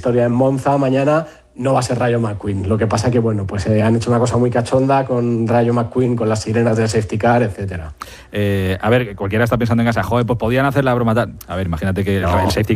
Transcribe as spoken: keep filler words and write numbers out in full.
historia en Monza mañana, no va a ser Rayo McQueen. Lo que pasa que, bueno, pues eh, han hecho una cosa muy cachonda con Rayo McQueen, con las sirenas del safety car, etcétera. Eh, a ver, cualquiera está pensando en casa, joder, pues podían hacer la broma tal. A ver, imagínate que no. el safety